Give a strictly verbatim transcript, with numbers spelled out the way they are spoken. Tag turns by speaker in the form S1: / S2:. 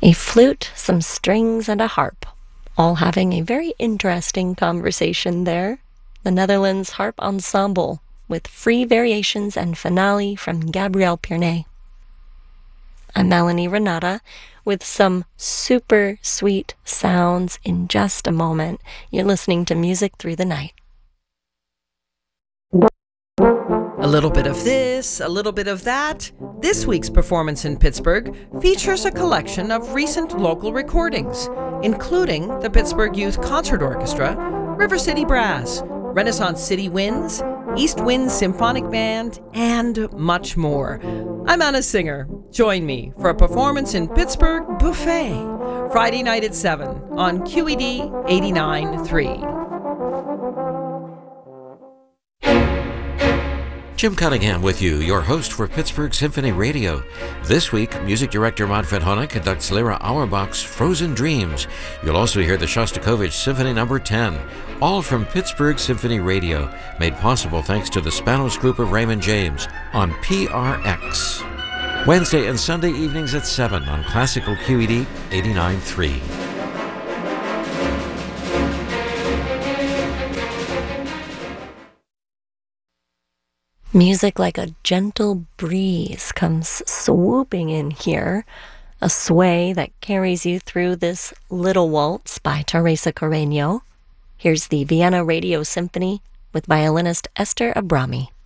S1: A flute, some strings, and a harp, all having a very interesting conversation there. The Netherlands Harp Ensemble, with free variations and finale from Gabriel Pirnet. I'm Melanie Renata with some super sweet sounds in just a moment. You're listening to Music Through the Night.
S2: A little bit of this, a little bit of that. This week's performance in Pittsburgh features a collection of recent local recordings, including the Pittsburgh Youth Concert Orchestra, River City Brass, Renaissance City Winds, East Wind Symphonic Band, and much more. I'm Anna Singer. Join me for a performance in Pittsburgh Buffet, Friday night at seven on Q E D eighty-nine point three.
S3: Jim Cunningham with you, your host for Pittsburgh Symphony Radio. This week, music director Manfred Hohne conducts Lyra Auerbach's Frozen Dreams. You'll also hear the Shostakovich Symphony Number ten, all from Pittsburgh Symphony Radio, made possible thanks to the Spanos Group of Raymond James on P R X. Wednesday and Sunday evenings at seven on Classical Q E D eighty-nine point three.
S1: Music like a gentle breeze comes swooping in here, a sway that carries you through this Little Waltz by Teresa Carreño. Here's the Vienna Radio Symphony with violinist Esther Abrami.